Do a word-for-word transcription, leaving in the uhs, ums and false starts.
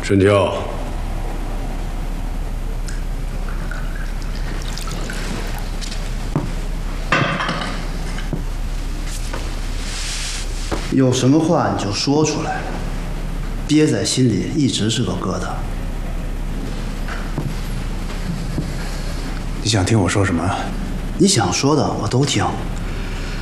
陈跳， 有什么话你就说出来，憋在心里一直是个疙瘩。 你想听我说什么？ 你想说的我都听。